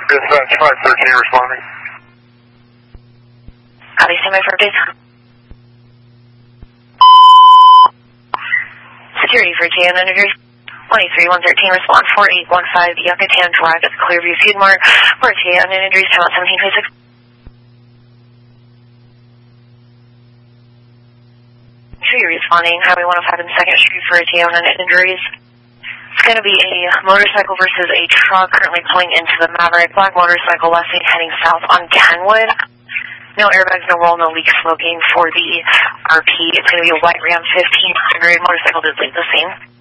Dispatch 513 responding. Copy, standby for updates. Security for TN Energy. 23113, respond 4815 Yucatan Drive at the Clearview Feedmark. For TN Energy, time out 1726. Security responding, Highway 105 and 2nd Street for TN Injuries. It's going to be a motorcycle versus a truck currently pulling into the Maverick. Black motorcycle left lane heading south on Kenwood. No airbags, no roll, no leak smoking for the RP. It's going to be a white Ram 1500. Motorcycle does leave the same.